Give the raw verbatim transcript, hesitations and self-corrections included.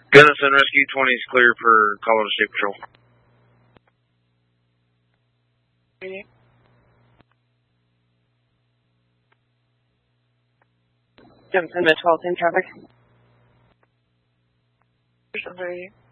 Gunnison Rescue twenty is clear for Colorado State Patrol. Gunnison to twelve, in traffic.